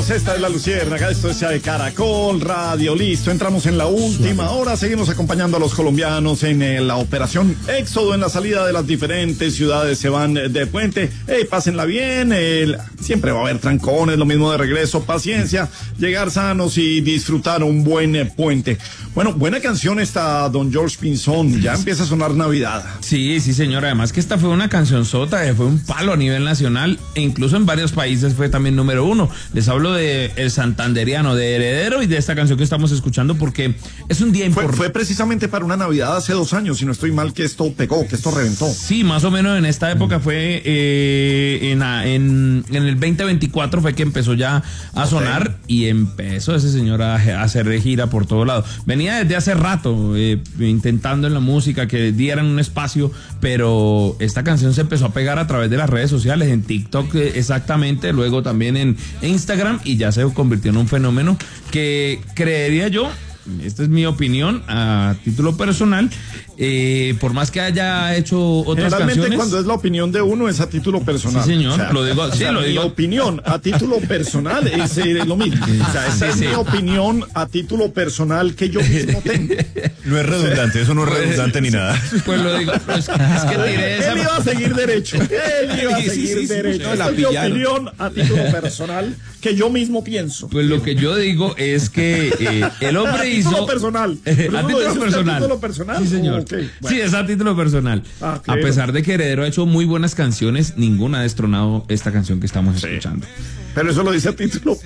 Bienvenidos, esta es La Luciérnaga, esto es de Caracol Radio, listo, entramos en la última hora, seguimos acompañando a los colombianos en la operación Éxodo, en la salida de las diferentes ciudades, se van de puente, pásenla bien, siempre va a haber trancones, lo mismo de regreso, paciencia, llegar sanos y disfrutar un buen puente. Bueno, buena canción esta, don George Pinzón, ya empieza a sonar Navidad. Sí, señor, además que esta fue una cancionzota, fue un palo a nivel nacional, e incluso en varios países fue también número 1. Les hablo de El Santanderiano, de Heredero, y de esta canción que estamos escuchando porque es un día importante. Fue precisamente para una Navidad hace 2 años, si no estoy mal, que esto pegó, que esto reventó. Sí, más o menos en esta época fue en el 2024 fue que empezó ya a sonar y empezó ese señor a hacer de gira por todo lado. Venía desde hace rato intentando en la música que dieran un espacio, pero esta canción se empezó a pegar a través de las redes sociales, en TikTok exactamente, luego también en Instagram, y ya se convirtió en un fenómeno que creería yo, esta es mi opinión a título personal, por más que haya hecho otras generalmente canciones. Cuando es la opinión de uno es a título personal. Sí, señor, o sea, lo digo. Mi opinión a título personal es lo mismo. O sea, esa es mi opinión a título personal que yo mismo tengo. No es redundante, eso no es redundante ni nada. Pues lo digo, es que tiré esa. Él iba a seguir derecho. Él iba a seguir derecho. Esa es mi opinión a título personal que yo mismo pienso. Pues lo que yo digo es que el hombre hizo. A título personal. A título personal. ¿A título personal? Sí, señor. Okay, bueno. Sí, es a título personal. Claro. A pesar de que Heredero ha hecho muy buenas canciones, ninguna ha destronado esta canción que estamos escuchando. Pero eso lo dice a título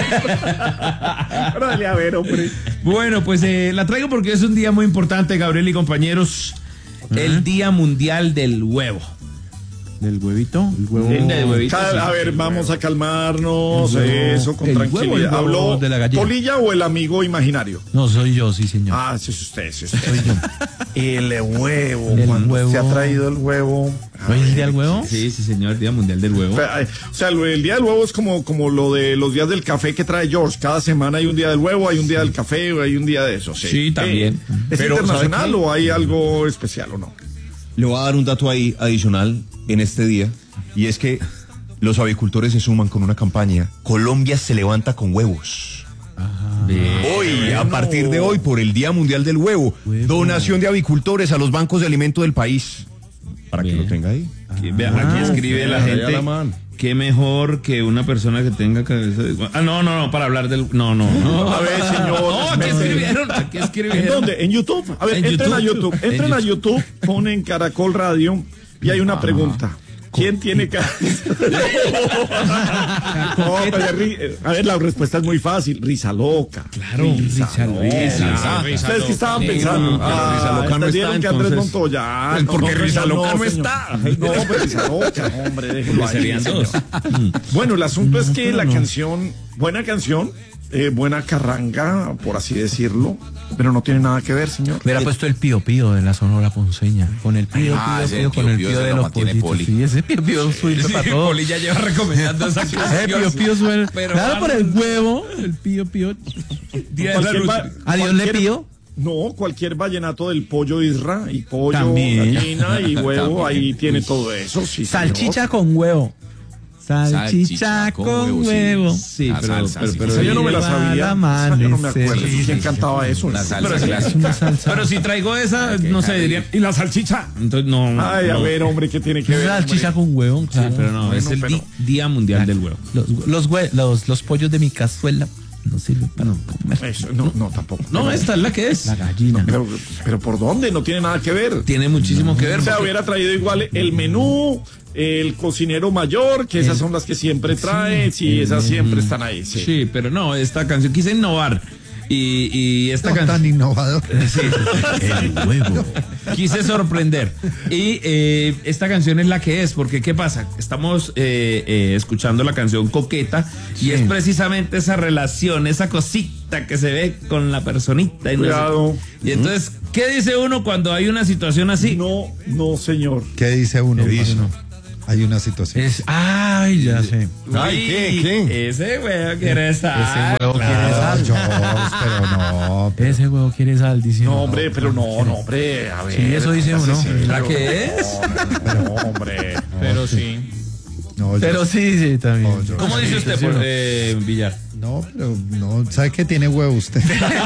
personal. Dale, a ver, hombre. Bueno, pues la traigo porque es un día muy importante, Gabriel y compañeros. El Día Mundial del Huevo. ¿Del huevito? El huevo. Del huevito, sí. A ver, vamos a calmarnos, eso, con tranquilidad. ¿Habló de la gallina. Polilla o el amigo imaginario? No, soy yo, sí, señor. Ah, sí, es usted. Soy yo. El huevo, El cuando huevo. se ha traído el huevo. ¿Hoy es el día del huevo? Sí, señor, Día Mundial del Huevo. O sea, el día del huevo es como lo de los días del café que trae George. Cada semana hay un día del huevo, hay un día del café, hay un día de eso. Sí, también. ¿Es Pero, internacional o hay algo especial o no? Le voy a dar un dato ahí adicional en este día, y es que los avicultores se suman con una campaña. Colombia se levanta con huevos. Hoy, a partir de hoy, por el Día Mundial del Huevo, donación de avicultores a los bancos de alimento del país. Para que lo tenga ahí. Aquí escribe la gente. Qué mejor que una persona que tenga cabeza de... no, para hablar del... No. A ver, señor. No, aquí escribieron. ¿En dónde? ¿En YouTube? A ver, entren a YouTube. Entren a YouTube, ponen Caracol Radio y hay una pregunta. ¿Quién tiene cabeza? A ver, la respuesta es muy fácil. Risa loca. Claro, Risa loca. ¿Ustedes qué estaban pensando? Risa loca no está, que Andrés entonces. Montoya. Porque Risa loca no está. No, pues Risa loca, hombre, déjenlo ahí. Serían dos. Bueno, el asunto es que la canción, buena canción, buena carranga, por así decirlo, pero no tiene nada que ver, señor. Hubiera puesto el pío pío de la Sonora Ponceña. Con el pío pío, con el pío de los pollitos. Sí, ese pío pío suena para todo. Poli ya lleva recomendando esa canción. Pío pío suena. Pero Claro, por el huevo, el pío pío. ¿A Dios le pío? No, cualquier vallenato del pollo isra y pollo, También. gallina y huevo, ahí tiene todo eso. Sí, Salchicha con huevo. Salchicha con huevo. Sí, pero esa yo no me la sabía. Esa yo no me acuerdo. ¿Quién cantaba eso? La salsa Es clásica. una salsa. Pero si traigo esa, no sé, dirían... ¿Y la salchicha? Entonces, no. Ay, a ver, hombre, ¿qué tiene que ver? Salchicha con huevo, claro. Sí, pero no, Bueno, es el pero- Día Mundial del Huevo. Los pollos de mi cazuela no sirven para comer. Eso, no, tampoco. No, esta es la que es. La gallina. Pero ¿por dónde? No tiene nada que ver. Tiene muchísimo que ver. O sea, porque- hubiera traído igual el menú, el cocinero mayor, que esas son las que siempre trae, sí, esas siempre están ahí. Sí. Sí, pero no, esta canción quise innovar. Y esta No canción. tan innovador. Sí, El huevo. quise sorprender. Y esta canción es la que es, porque ¿qué pasa? Estamos escuchando la canción Coqueta y es precisamente esa relación, esa cosita que se ve con la personita. Y, no sé- Cuidado. y entonces, ¿qué dice uno cuando hay una situación así? No, señor. ¿Qué dice uno? ¿Qué dice? Hay una situación. Ay, ya sé. Ay, ¿qué? Ese güey quiere sal. Ese huevo quiere sal. George, pero no. Ese huevo quiere sal, dice. No, hombre, pero no, hombre, a ver. Sí, eso dice uno. Sí, ¿La qué es? Pero, hombre. Pero sí. No, Pero sí, también. No, yo- ¿Cómo dice usted, Villar? No, pero no, ¿sabe qué tiene huevo usted?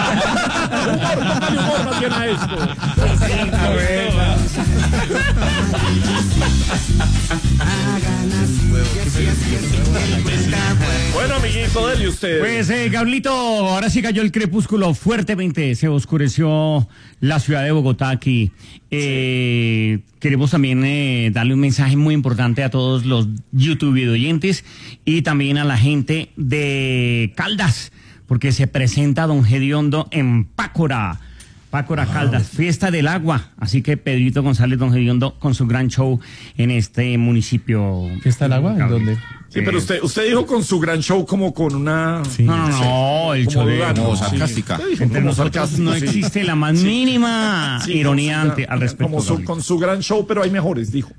Bueno, amiguito, dele usted. Pues, Gablito, ahora sí cayó el crepúsculo fuertemente, se oscureció la ciudad de Bogotá aquí. Queremos también darle un mensaje muy importante a todos los YouTube oyentes y también a la gente de Caldas, porque se presenta Don Gediondo en Pácora. Pácora, Caldas, Fiesta del Agua. Así que Pedrito González, Don Gediondo, con su gran show en este municipio. ¿Fiesta del Agua? ¿En dónde? Sí, pero usted dijo con su gran show como con una... Sí. No, el show de... Como sarcástica. Entre nosotros no existe la más mínima Sí, ironía con su gran- al respecto. como Gablito. con su gran show, pero hay mejores, dijo.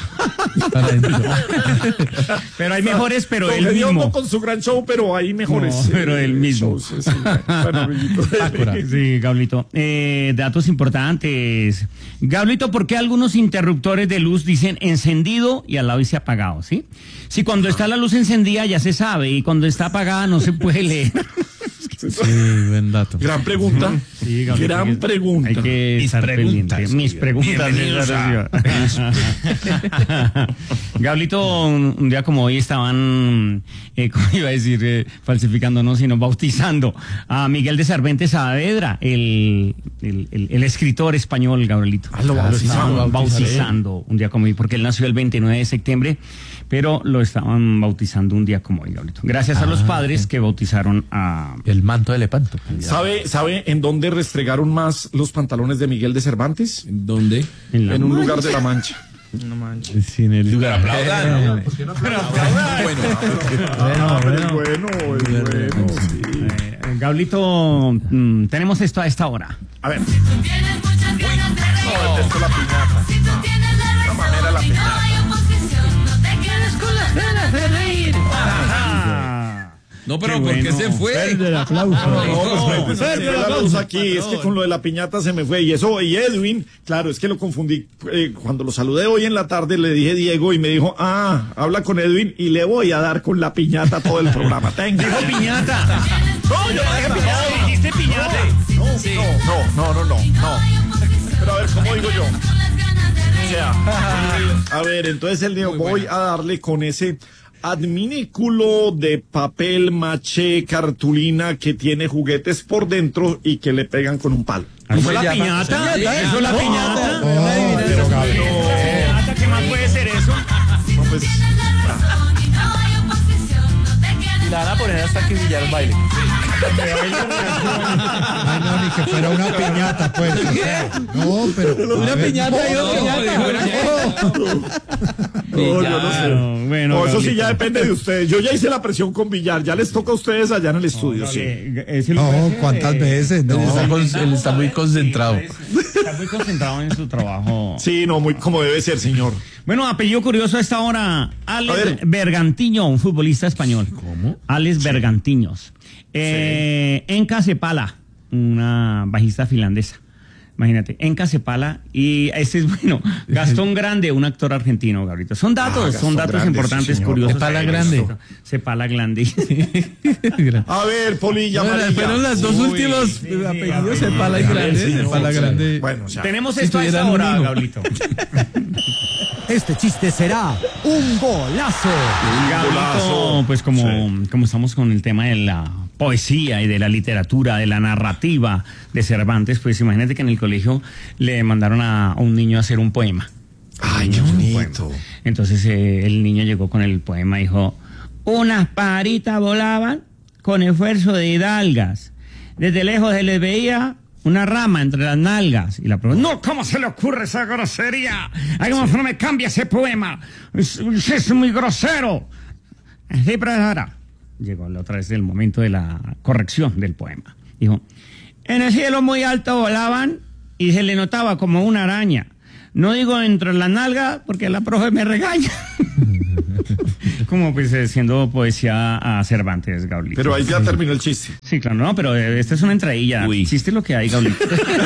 Pero hay mejores, pero Don él Gediondo mismo. con su gran show, pero hay mejores. No, pero él mismo. shows, sí. Bueno, amiguito, dele. Sí, Gablito. Datos importantes. Gablito, ¿por qué algunos interruptores de luz dicen encendido y al lado dice apagado? ¿Sí? Si cuando está la luz encendida ya se sabe y cuando está apagada no se puede leer. Sí, buen dato. Gran pregunta. Sí, Gablito, Gran pregunta. Hay que Mis estar preguntas, pendiente. Mis preguntas. Bienvenidos Gablito, un día como hoy estaban, ¿cómo iba a decir? Falsificando, no, sino bautizando a Miguel de Cervantes Saavedra, el escritor español, Gabrielito. Lo estaban bautizando un día como hoy, porque él nació el 29 de septiembre, pero lo estaban bautizando un día como hoy, Gabrielito. Gracias a los padres que bautizaron a... El manto de Lepanto. ¿Sabe en dónde restregaron más los pantalones de Miguel de Cervantes? ¿En dónde? En un lugar de La Mancha. Sí, en el lugar. Aplaudan. Bueno, sí. Gablito, tenemos esto a esta hora. A ver. Tienes muchas ganas de reír. Esto la piñata. Si tú tienes la razón, manera la aquí no hay oposición. No te quedes con las ganas de reír. No, pero Qué ¿por qué bueno. se fue? El aplauso. No, se me fue la luz aquí, es que con lo de la piñata se me fue. Y eso, y Edwin, claro, es que lo confundí. Cuando lo saludé hoy en la tarde, le dije Diego y me dijo, habla con Edwin y le voy a dar con la piñata todo el programa. Dijo piñata. No, yo dije piñata. Dijiste piñata. No. Pero a ver, ¿cómo digo yo? O sea, a ver, entonces él dijo, voy a darle con ese adminículo de papel maché cartulina que tiene juguetes por dentro y que le pegan con un palo. ¿Eso es la piñata? ¿Eso es la piñata? Pero Gabriel. ¿Piñata? ¿Qué más puede ser eso? No, pues, Y la van a poner hasta que Villar baile. Ay, no, ni que fuera una piñata, pues. O sea, no, pero. Una piñata y otra piñata. no, yo no sé. Bueno, No, eso sí Gablito. ya depende de ustedes. Yo ya hice la presión con Villar, ya les toca a ustedes allá en el estudio. Sí. No, ¿cuántas veces? No. Él está muy concentrado. Está muy concentrado en su trabajo. Sí, no, muy como debe ser, señor. Bueno, apellido curioso a esta hora. A Alex ver. Bergantiño, un futbolista español. ¿Cómo? Alex Bergantiños. Enka Cepala, una bajista finlandesa. Imagínate, Enka Cepala y ese es bueno. Gastón Grande, un actor argentino, Gabriel. Son datos Gastón datos Grande, importantes, sí, señor. curiosos. Cepala Grande. Cepala Grande. A ver, Polilla Bueno, amarilla. fueron las dos últimos apellidos, Cepala y Grande. Cepala Grande. Bueno, o sea, Tenemos Si esto a esta tuvieran un hora, hijo. Gablito. Este chiste será un golazo. Gablito, pues como estamos con el tema de la poesía y de la literatura, de la narrativa de Cervantes, pues imagínate que en el colegio le mandaron a un niño a hacer un poema. ay, qué bonito. Entonces el niño llegó con el poema y dijo, unas pajaritas volaban con esfuerzo de hidalgas. Desde lejos se les veía una rama entre las nalgas. Y la profe, no, ¿cómo se le ocurre esa grosería? Hagamos, no me cambia ese poema. Es muy grosero. Sí, profesora. Llegó la otra vez el momento de la corrección del poema. Dijo, en el cielo muy alto volaban y se le notaba como una araña. No digo entre las nalgas porque la profe me regaña. como pues siendo poesía a Cervantes, Gaulito. Pero ahí ya terminó el chiste. Sí, claro, no, pero esta es una entradilla. Uy. Chiste lo que hay, Gaulito.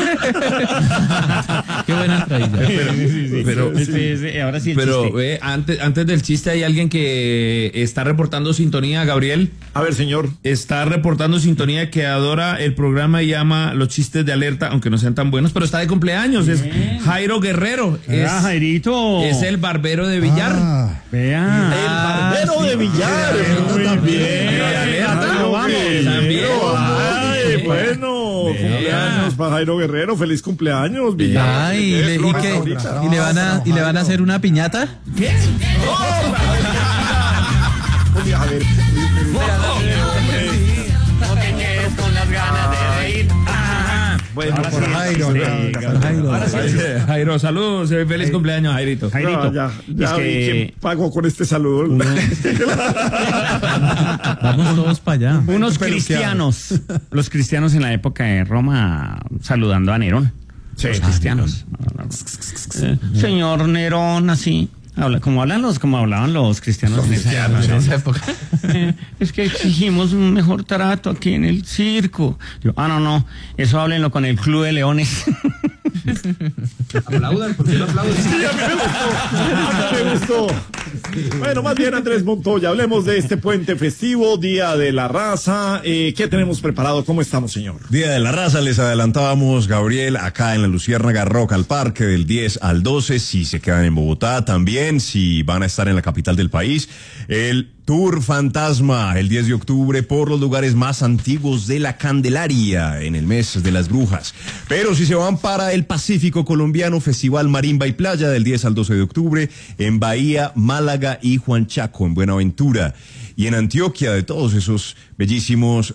Qué buena entradilla. Pero, Ahora sí el pero chiste. antes del chiste hay alguien que está reportando sintonía, Gabriel. A ver, señor. Está reportando sintonía que adora el programa y ama los chistes de alerta, aunque no sean tan buenos, pero está de cumpleaños. Es Jairo Guerrero. Jairito. Es el barbero de Villar. Vea. El barbero de Villar. Muy bien. Jairo, vamos. También. Ay, bueno, cumpleaños para Jairo Guerrero, feliz cumpleaños, Villar. Ay, ¿y le van a hacer una piñata? ¿Qué? A ver, No te quedes con las ganas de reír. bueno, Por Jairo, Jairo, saludos. Feliz cumpleaños, Jairito. Jairito. ya Es que- vi quién pagó con este saludo. Vamos todos para allá. Unos cristianos, los cristianos en la época de Roma saludando a Nerón. Los cristianos. Señor Nerón, así. Como hablaban los cristianos en esa época. Es que exigimos un mejor trato aquí en el circo. Yo, no, eso háblenlo con el Club de Leones. Aplaudan, ¿por qué no aplauden? Sí, a mí me gustó. Bueno, más bien Andrés Montoya, hablemos de este puente festivo, Día de la Raza. ¿Qué tenemos preparado? ¿Cómo estamos, señor? Día de la Raza, les adelantábamos, Gabriel, acá en la Luciérnaga Rock al Parque del 10 al 12, si se quedan en Bogotá, también si van a estar en la capital del país. El Tour Fantasma, el 10 de octubre, por los lugares más antiguos de la Candelaria, en el mes de las brujas. Pero si se van para el Pacífico colombiano, Festival Marimba y Playa, del 10 al 12 de octubre, en Bahía, Málaga y Juanchaco, en Buenaventura. Y en Antioquia, de todos esos bellísimos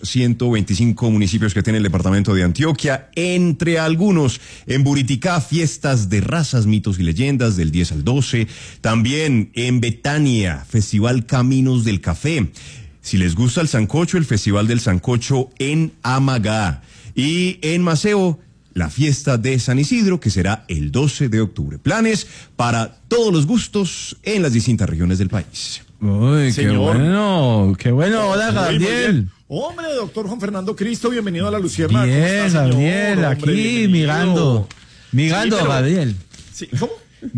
125 municipios que tiene el departamento de Antioquia, entre algunos, en Buriticá, fiestas de razas, mitos y leyendas, del 10 al 12. También en Betania, Festival Caminos del Café. Si les gusta el sancocho, el Festival del Sancocho en Amagá. Y en Maceo, la fiesta de San Isidro, que será el 12 de octubre. Planes para todos los gustos en las distintas regiones del país. Uy, Señor. qué bueno. Hola, Muy Gabriel. bien. Hombre, doctor Juan Fernando Cristo, bienvenido a la Luciérnaga. ¿Cómo Bien, está, señor? Gabriel, Hombre, aquí bienvenido. migando, Sí, pero- Gabriel. Sí, ¿cómo?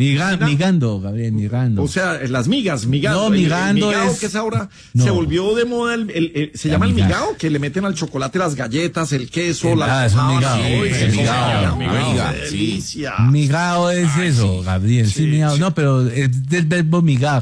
Migando, Gabriel, migando. O sea, las migas, migado. No, migando el migao es- que es ahora, No. se volvió de moda, se La llama el miga. migao, que le meten al chocolate las galletas, el queso, Es un migao. Uy, Sí, sí, migao, migao, sí. qué delicia. Migao es eso, Gabriel. Sí, sí, migao. sí. No, pero es del verbo migar.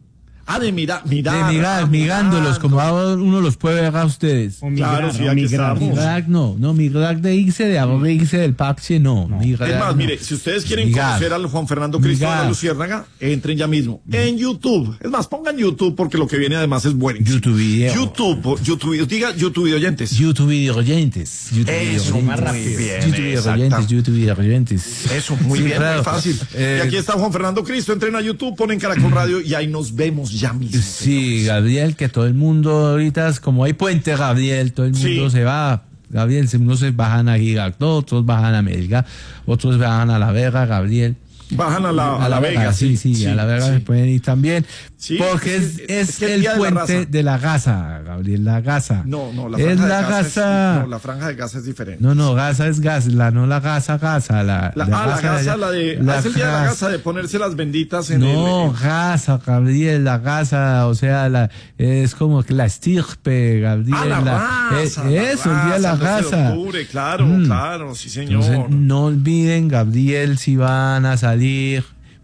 De mirar. De migar, migándolos, como ahora uno los puede ver a ustedes. Claro, sí, aquí estamos. Migrar no, migrar de irse, de ahora irse del parche, no. Migrar, Es más, no. mire, si ustedes quieren Migar. conocer al Juan Fernando Cristo de la Migar. Luciérnaga, entren ya mismo en YouTube. Es más, pongan YouTube porque lo que viene además es buenísimo. YouTube video. YouTube, diga YouTube video oyentes. YouTube video oyentes. Eso, más rápido. YouTube video oyentes, YouTube video oyentes. Eso, muy Sí, bien, claro. muy fácil. Y aquí está Juan Fernando Cristo, entren a YouTube, ponen Caracol Radio y ahí nos vemos ya mismo. Sí, Gabriel, que todo el mundo ahorita es como hay puente, Gabriel, todo el mundo Sí. se va. Gabriel, unos se bajan a Girardot, otros bajan a Melga, otros bajan a La Vega, Gabriel. Bajan a la Vega, sí, a La Vega se pueden ir también. Sí, porque es que el el día de la puente raza. de la Gaza, Gabriel, la Gaza. No, la es franja la de Gaza. no, la franja de Gaza es diferente. No, Gaza es Gaza, no la Gaza, la La Gaza, la de. Es el día de la Gaza de ponerse las benditas en No, Gaza, Gabriel, la Gaza, o sea, es como que la estirpe, Gabriel. la raza. Eso, el día de la 12 de Gaza. octubre, claro, claro, sí, señor. Entonces, no olviden, Gabriel, si van a salir,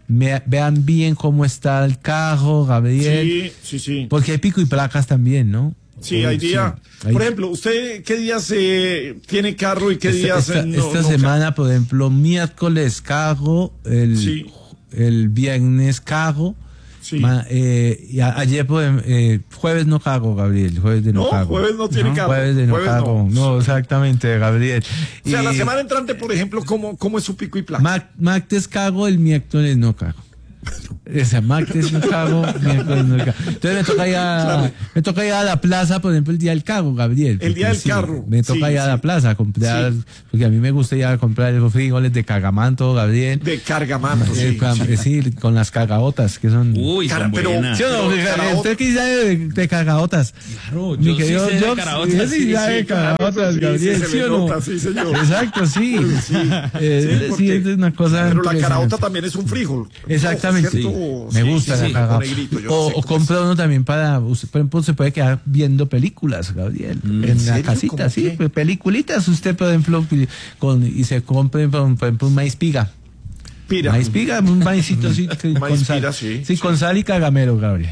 vean bien cómo está el carro, Gabriel. Sí. Porque hay pico y placas también, ¿no? Sí, hay día. Hay- Por ejemplo, ¿usted qué días tiene carro y qué días esta semana, por ejemplo, miércoles carro, Sí. el viernes carro. Sí. Y ayer, jueves no cago, Gabriel. Jueves de no No, cago. jueves no tiene cargo. Jueves de no Jueves cago. no. No, exactamente, Gabriel. O sea, la Y semana entrante, por ejemplo, ¿cómo es su pico y placa? martes cago, el miércoles no cago. Ese martes no cago, miércoles no cago. Entonces me toca ir a la plaza, por ejemplo, el día del carro, Gabriel. El día del carro. Me toca ir a la plaza a comprar, porque a mí me gusta ir a comprar los frijoles de cargamanto, Gabriel. De cargamanto, sí. Sí, con las cagaotas, que son... Uy, son buenas. ¿Sí o no? ¿Usted qué sabe de cagaotas? Claro, Mi yo sí querido sé de Jox, caraotas, yo sí sabe de cagaotas, Gabriel, ¿sí o no? Sí, señor. Exacto, sí. porque- Sí, es una cosa... Pero la impresionante. caraota también es un frijol. Exactamente. ¿Cierto? Me gusta la sí, cagada. con negrito, yo O, sé o cómo compra uno también para, por ejemplo, se puede quedar viendo películas, Gabriel, en la serio? casita, ¿Cómo sí, qué? pues, peliculitas, usted, por ejemplo, y se compre, por ejemplo, un maíz piga. Pira. Maíz piga, un maízito así, con Maíz sal. pira, sí. Sí, con sal y cagamelo, Gabriel.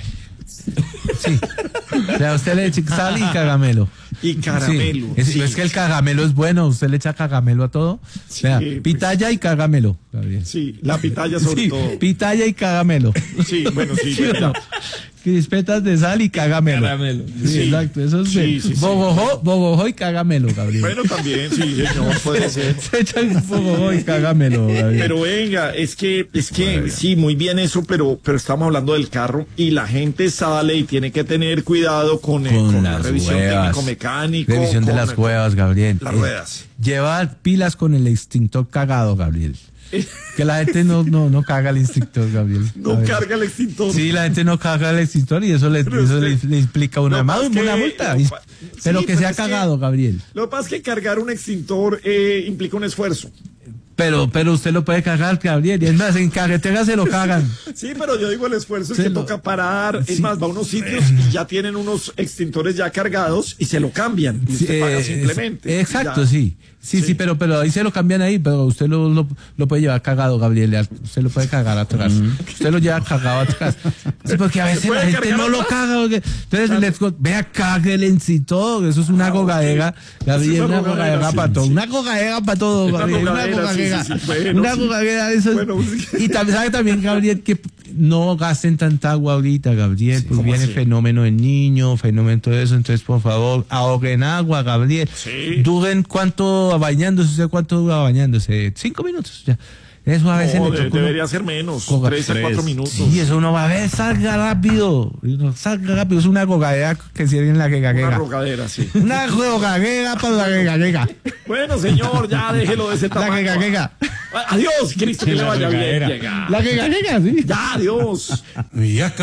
Sí. O sea, usted le echa sal y cagamelo. Y caramelo. Sí. sí. Es que el cagamelo es bueno, usted le echa cagamelo a todo. O sea, pues. pitaya y cagamelo, Gabriel. Sí, la pitaya sobre Sí, todo. pitaya y cagamelo. Sí, bueno, sí, ¿Sí o verdad. no? Crispetas de sal y cagamelo. Caramelo. Sí, Sí. exacto. Eso es Sí, sí, sí. bogojó y cagamelo, Gabriel. Bueno, también, sí, señor, puede ser. Se echan bogojó y cagamelo, Gabriel. Pero venga, es que sí, muy bien eso, pero estamos hablando del carro y la gente sale y tiene que tener cuidado con la las revisión huevas. técnico-mecánico. Revisión de con las cuevas, Gabriel. Las ruedas. Lleva pilas con el extintor cagado, Gabriel. Que la gente no caga el extintor, Gabriel. No Gabriel. carga el extintor. Sí, la gente no caga el extintor y eso le implica una Lo más que- multa. sí, Pero que pero sea es que- cagado, Gabriel. Lo que pasa es que cargar un extintor implica un esfuerzo. Pero usted lo puede cagar, Gabriel. Y es más, en carretera se lo cagan. Sí, pero yo digo el esfuerzo es Se que lo- toca parar. Es Sí. más, va a unos sitios y ya tienen unos extintores ya cargados y se lo cambian. Y usted paga simplemente. Exacto, Ya. sí. Sí, pero ahí se lo cambian ahí, pero usted lo puede llevar cagado, Gabriel. Usted lo puede cagar atrás. Usted lo lleva cagado atrás. Sí, porque a veces puede la gente cargar no lo atrás? caga. Entonces, vea, cáguenle en todo. Eso es una gogadera. Gabriel, Es una una gogadera, gogadera sí, para todo. sí. Una gogadera para todo, Una Gabriel. Una gogadera, gogadera. sí, bueno, Una sí. gogadera, eso es. Bueno, Y también, ¿sabe también, Gabriel, que no gasten tanta agua ahorita, Gabriel? Pues ¿cómo viene así? fenómeno del niño, fenómeno todo eso. Entonces, por favor, ahorren agua, Gabriel. Sí. Duren cuánto bañándose, ¿usted cuánto dura bañándose? 5 minutos, ya. Eso a veces No, le toca uno- debería ser menos. Coga- 3 a 4 minutos. Sí, eso uno va a ver, salga rápido. Salga rápido. Es una gogadera que sirve en la Una regadera. rogadera, sí. Una gogadera para la regadera. Bueno, señor, ya déjelo de ese La tamaño. regadera. Adiós, Cristo, que le vaya bien. Llega. La regadera, sí. Ya, adiós. Y acá